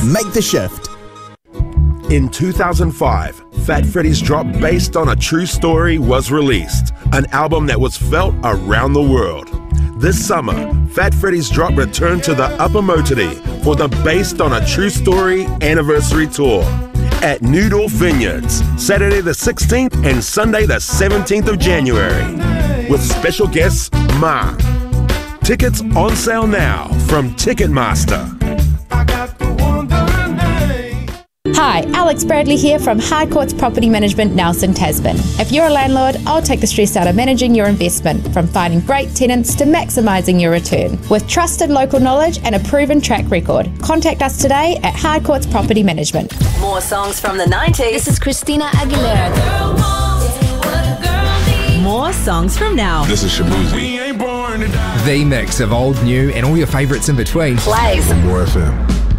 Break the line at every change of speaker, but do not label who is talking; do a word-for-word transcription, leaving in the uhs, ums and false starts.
Make the shift.
In two thousand five, Fat Freddy's Drop, based on a true story, was released, an album that was felt around the world. This summer, Fat Freddy's Drop returned to the Upper Motiri for the Based on a True Story anniversary tour at Noodle Vineyards, Saturday the sixteenth and Sunday the seventeenth of January, with special guests Ma. Tickets on sale now from Ticketmaster.
Hi, Alex Bradley here from Harcourts Property Management, Nelson Tasman. If you're a landlord, I'll take the stress out of managing your investment, from finding great tenants to maximising your return. With trusted local knowledge and a proven track record, contact us today at Harcourts Property Management.
More songs from the nineties.
This is Christina Aguilera.
More songs from now.
This is Shabuzi.
The mix of old, new, and all your favourites in between.
Plays.
More F M.